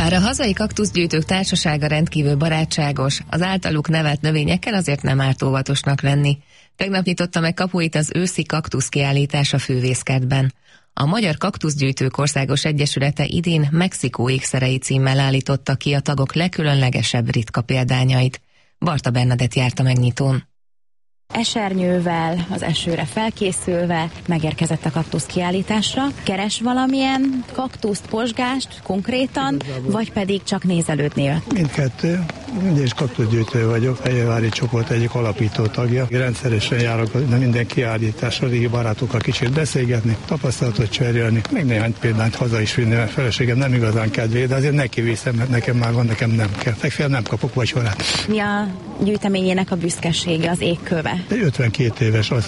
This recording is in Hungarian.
Bár a hazai kaktuszgyűjtők társasága rendkívül barátságos, az általuk nevelt növényekkel azért nem árt óvatosnak lenni. Tegnap nyitotta meg kapuit az őszi kaktuszkiállítás a Fűvészkertben. A Magyar Kaktuszgyűjtők Országos Egyesülete idén Mexikó ékszerei címmel állította ki a tagok legkülönlegesebb ritka példányait. Barta Bernadett járt a megnyitón. Esernyővel, az esőre felkészülve megérkezett a kaktusz kiállításra. Keres valamilyen kaktuszt, posgást konkrétan, vagy pedig csak nézelődni jött? Mindkettő. Mindig is kaktuszgyűjtő vagyok, Fehérvári csoport egyik alapító tagja. Rendszeresen járok minden kiállításra, régi barátokkal kicsit beszélgetni, tapasztalatot cserélni, meg néhány példányt haza is vinni, mert feleségem nem igazán kedvé, de azért neki viszem, mert nekem már van, nekem nem kell. Legfeljebb nem kapok vacsorát. Mi a gyűjteményének a büszkesége, az égköve? Egy 52 éves, azt